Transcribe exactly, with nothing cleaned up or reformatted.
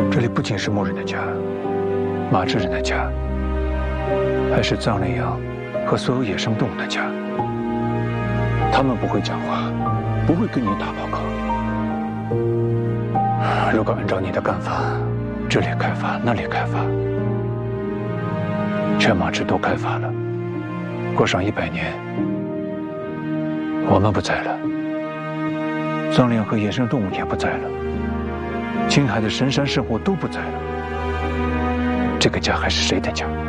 这里不仅是牧人的家，马智人的家，还是藏羚羊和所有野生动物的家。他们不会讲话，不会跟你打报告。如果按照你的干法，这里开发，那里开发，全马智都开发了，过上一百年，我们不在了，藏羚羊和野生动物也不在了，青海的神山圣物都不在了，这个家还是谁的家？